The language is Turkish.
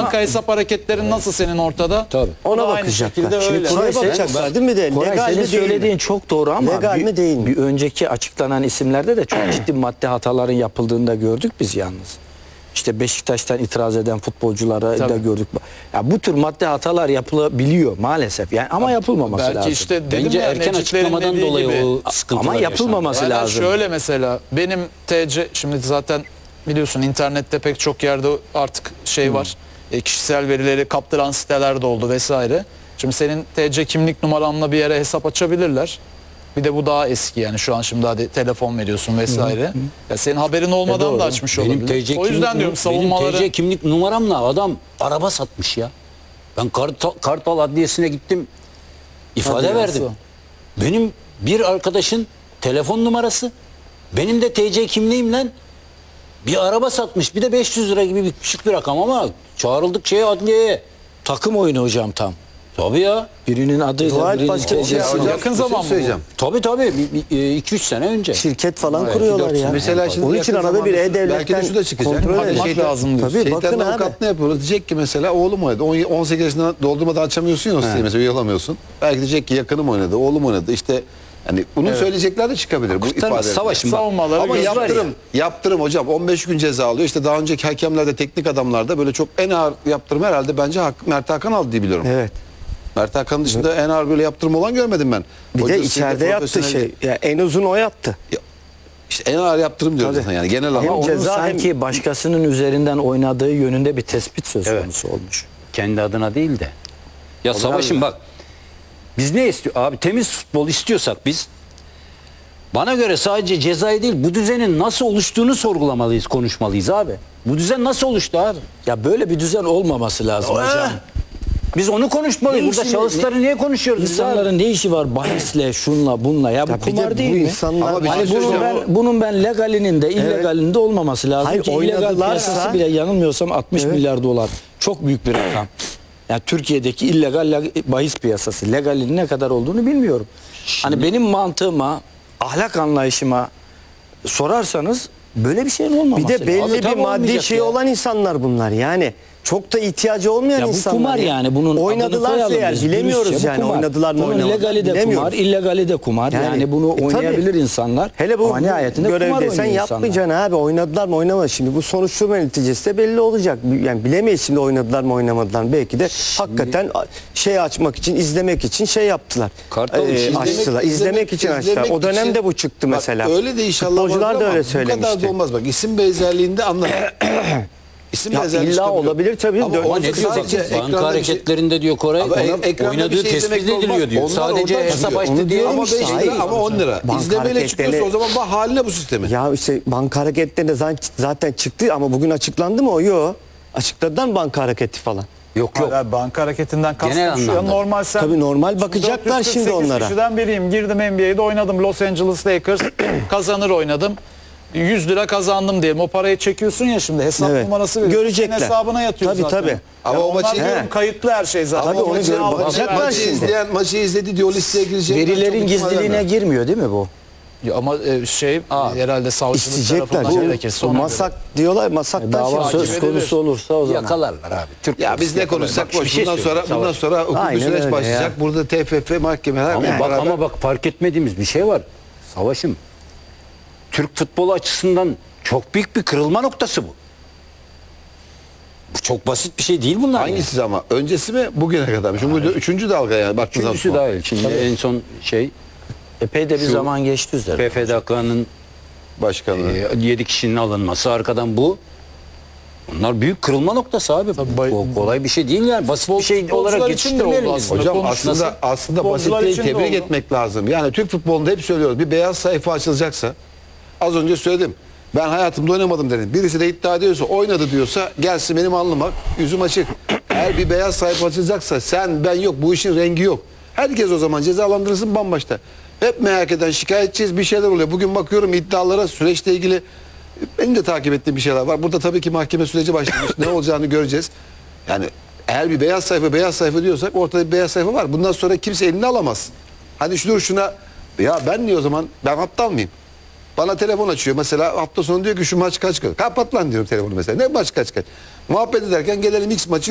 banka hesap hareketlerin nasıl senin ortada? Tabii. Ona O da aynı bakacaklar. şekilde Şimdi öyle. Koray bakacaklar değil mi de? Koray, Legal senin mi değil söylediğin mi? çok doğru ama Legal mi değil mi? bir önceki açıklanan isimlerde de çok ciddi madde hataların yapıldığını da gördük biz yalnız. İşte Beşiktaş'tan itiraz eden futbolculara da gördük. Ya bu tür madde hatalar yapılabiliyor maalesef. Yani ama yapılmaması Belki lazım. işte dedim Bence ya, erken Neciplerin açıklamadan dediği dolayı gibi. o sıkıntılar Ama yapılmaması Yani lazım. şöyle mesela benim TC şimdi zaten biliyorsun internette pek çok yerde artık şey var. Kişisel verileri kaptıran siteler de oldu vesaire. Şimdi senin TC kimlik numaranla bir yere hesap açabilirler. Bir de bu daha eski yani şu an şimdi hadi telefon veriyorsun vesaire. Ya senin haberin olmadan da açmış Benim olabilir. TC O yüzden diyorum savunmaları. Benim TC kimlik numaramla adam araba satmış ya. Ben Kartal Adliyesi'ne gittim. İfade Hadi verdim. nasıl? Benim bir arkadaşın telefon numarası. Benim de TC kimliğimle bir araba satmış. Bir de 500 lira gibi bir küçük bir rakam ama çağrıldık adliyeye. Takım oyunu hocam tam. Tabii ya. Birinin adıyla Dua et birinin başka bir şey TC'si. hocam. Yakın zaman mı bu? Tabii 2-3 sene önce. Şirket falan kuruyorlar ya. Mesela şimdi Onun için yakın arada bir zamanda E-Devlet'ten belki de şu da çıkacak. kontrol Bakın edin. şeytan- lazım diyorsun. Tabii bakın Şeytanın abi. avukatlığını yapıyoruz. Diyecek ki mesela oğlum oynadı. 18 yaşında doldurmadan açamıyorsun ya o siteyi mesela üye olamıyorsun. Belki diyecek ki yakınım oynadı, oğlum oynadı. İşte hani bunu söyleyecekler de çıkabilir bu ifade. Savaşın bak. Savunmaları Ama göz var ya. yaptırım hocam 15 gün ceza alıyor. İşte daha önceki hakemlerde, teknik adamlarda böyle çok en ağır yaptırım herhalde bence Mert Hakan aldı diye biliyorum. Evet. Mert Hakan'ın dışında en ağır böyle yaptırım olan görmedim ben. Bir de Hocasıyla, içeride yattı profesyonel- şey. Ya en uzun o yattı. İşte en ağır yaptırım diyoruz Tabii. zaten yani genel Ama anlamda. onun ceza hem- sanki başkasının üzerinden oynadığı yönünde bir tespit söz konusu olmuş. Kendi adına değil de. Ya Savaş'ın bak. Biz ne istiyor? Abi temiz futbol istiyorsak biz bana göre sadece cezayı değil bu düzenin nasıl oluştuğunu sorgulamalıyız, konuşmalıyız abi. Bu düzen nasıl oluştu abi? Ya böyle bir düzen olmaması lazım hocam. Biz onu konuşmalıyız. Ne Burada işi- şahısları niye konuşuyoruz biz abi? İnsanların ne işi var bahisle, şunla, bunla? Ya bu Ya bir de kumar bu değil mi? insanlar- Ama bir şey Hani söyleyeceğim. bunun ben legalinin de illegalinin de olmaması lazım. Hayır, Ki illegal oynadılarsa- piyasası bile yanılmıyorsam 60 milyar dolar. Çok büyük bir rakam. Yani Türkiye'deki illegal bahis piyasası. Legalinin ne kadar olduğunu bilmiyorum. Hani benim mantığıma, ahlak anlayışıma sorarsanız böyle bir şeyin olmaması Bir de belli lazım. bir Tabii maddi olmayacak şey ya. olan insanlar bunlar. Yani çok da ihtiyacı olmayan Ya bu insanlar. kumar yani bunun adını oynadılarsa koyalım eğer biz, bilemiyoruz dürüstçe bu yani kumar. oynadılar mı Bunun oynamadılar legali de bilemiyoruz. kumar, illegali de kumar. Yani bunu tabii. oynayabilir insanlar. Hele bu ama nihayetinde kumar görevde oynuyor sen insanlar. yapmayacaksın abi. Oynadılar mı oynamadılar. Şimdi bu soruşturma neticesi de belli olacak. Yani bilemeyiz şimdi oynadılar mı oynamadılar mı. Belki de hakikaten şey açmak için, izlemek için şey yaptılar. Kartal açtılar. İzlemek için açtılar. O dönemde bu çıktı Bak, mesela. öyle de inşallah Futbolcular vardır da ama öyle bu kadar söylemişti. da olmaz. Bak isim benzerliğinde anlarım. İsim Ya benzerliği illa çıkabiliyor. olabilir tabii. Ama Dön- o Ama ne diyor bak, sadece banka ekranda bir şey- hareketlerinde diyor Koray, Ama ekranda oynadığı bir şey tespit izlemek de ediliyor olmaz. diyor. Onlar Sadece oradan hesap çıkıyor. açtı Onu diye. diyorum Ama işte, 5 hayır. lira ama 10 lira. Banka İzlemeyle çıkıyorsa hareketleri- o zaman bak haline bu sistemi. Ya işte banka hareketlerinde zaten çıktı ama bugün açıklandı mı o? Yok. Açıkladılar mı banka hareketi falan? Yok yok. Hala banka hareketinden Genel kastım şu ya, anlamda. normal sen. Tabii normal bakacaklar şimdi 448 onlara. kişiden biriyim. Girdim NBA'de oynadım. Los Angeles Lakers kazanır oynadım. 100 lira kazandım diyelim. O parayı çekiyorsun ya şimdi. Hesap Evet. numarası veriyorsun. Görecekler. Senin hesabına yatıyor Tabii, zaten. tabii. Ama Ya o onlar maçı- diyorum He. kayıtlı her şey zaten. Tabii, O onu maçı gör- aldı, bakacaklar verdi. şimdi. Maçı izledi diyor listeye girecek. Verilerin gizliliğine girmiyor değil mi bu? Ya ama herhalde savcılık İsteyecekler. tarafından gerekirse Bu ona masak diyorlar. Masaktan Dava şey takip söz edilir. konusu olursa o zaman. Yakalarlar abi. Türk Ya biz ne konuşsak boş. Bundan sonra hukuki Aynen süreç öyle başlayacak. ya. Burada TFF mahkemeler Ama hep bak, beraber- ama bak fark etmediğimiz bir şey var. Savaşım. Türk futbolu açısından çok büyük bir kırılma noktası bu. Bu çok basit bir şey değil bunlar. Hangisi ama? Öncesi mi bugüne kadar mı? Çünkü bu 3. dalga yani baktığınız Üçüncüsü zaman. dahil. Şimdi en son şey Epey de bir Şu- zaman geçti üzerine. PFDK'nın Başkanı. 7 kişinin alınması, arkadan bu. Bunlar büyük kırılma noktası abi. Bu kolay bir şey değil yani. Basit bir şey futbolcular olarak için de oldu geçiştirmeyelim biz. aslında. Hocam konuşması. aslında basit Futbolcular değil, için de tebrik oldu. etmek lazım. Yani Türk futbolunda hep söylüyoruz. Bir beyaz sayfa açılacaksa az önce söyledim. Ben hayatımda oynamadım dedim. Birisi de iddia ediyorsa oynadı diyorsa gelsin benim alnıma yüzüm açık. Eğer bir beyaz sayfa açılacaksa sen ben yok bu işin rengi yok. Herkes o zaman cezalandırılsın bambaşta. Hep merak eden şikayetçiyiz bir şeyler oluyor. Bugün bakıyorum iddialara süreçle ilgili benim de takip ettiğim bir şeyler var. Burada tabii ki mahkeme süreci başlamış. Ne olacağını göreceğiz. Yani eğer bir beyaz sayfa diyorsak ortada bir beyaz sayfa var. Bundan sonra kimse elini alamaz. Hadi şuna ya ben niye o zaman ben aptal mıyım? Bana telefon açıyor mesela hafta sonu diyor ki şu maç kaç? Kapat lan diyorum telefonu mesela. Ne maç kaç? Muhabbet ederken gelelim X maçı